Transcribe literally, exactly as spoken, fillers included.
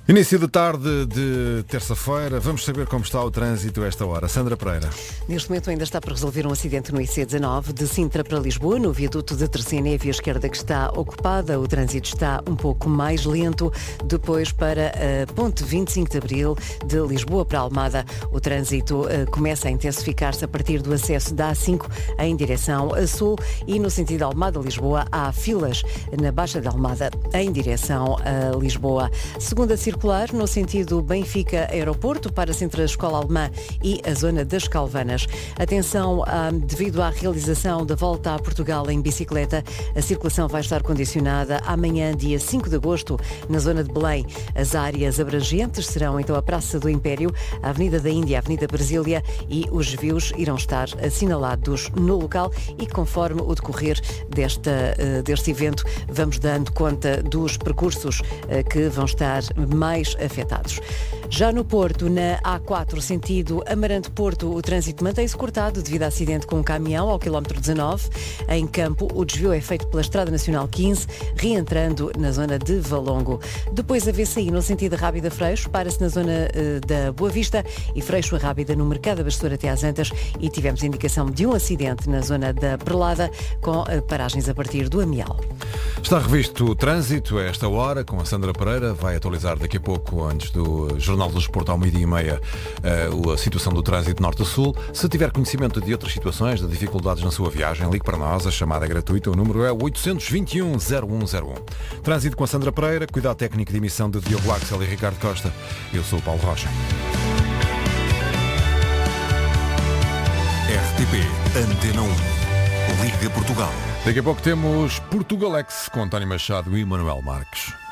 Início de tarde de terça-feira, vamos saber como está o trânsito a esta hora. Sandra Pereira. Neste momento ainda está para resolver um acidente no I C dezanove de Sintra para Lisboa, no viaduto de Terceira e a via esquerda que está ocupada. O trânsito está um pouco mais lento. Depois para a ponte vinte e cinco de Abril de Lisboa para Almada, o trânsito uh, começa a intensificar-se a partir do acesso da A cinco em direção a sul e no sentido Almada-Lisboa há filas na Baixa de Almada em direção a Lisboa. Segunda circulação circular no sentido Benfica-Aeroporto para entre a Escola Alemã e a zona das Calvanas. Atenção, ah, devido à realização da volta a Portugal em bicicleta, a circulação vai estar condicionada amanhã, dia cinco de agosto, na zona de Belém. As áreas abrangentes serão então a Praça do Império, a Avenida da Índia, a Avenida Brasília e os desvios irão estar assinalados no local e conforme o decorrer desta, deste evento vamos dando conta dos percursos que vão estar mais afetados. Já no Porto, na A quatro, sentido Amarante-Porto, o trânsito mantém-se cortado devido a acidente com um caminhão ao quilómetro dezanove. Em Campo, o desvio é feito pela Estrada Nacional quinze, reentrando na zona de Valongo. Depois a V C I no sentido Rábida-Freixo, para-se na zona uh, da Boa Vista e Freixo a Rábida no Mercado Abastecedor até às Antas e tivemos indicação de um acidente na zona da Perlada com uh, paragens a partir do Amial. Está revisto o trânsito a esta hora com a Sandra Pereira. Vai atualizar daqui a pouco, antes do Jornal do Desporto ao meio-dia e meia, a situação do trânsito norte a sul. Se tiver conhecimento de outras situações, de dificuldades na sua viagem, ligue para nós. A chamada é gratuita. O número é oito dois um, zero um zero um. Trânsito com a Sandra Pereira. Cuidado técnico de emissão de Diogo Axel e Ricardo Costa. Eu sou o Paulo Rocha. R T P Antena um. Liga Portugal. Daqui a pouco temos Portugalex com António Machado e Manuel Marques.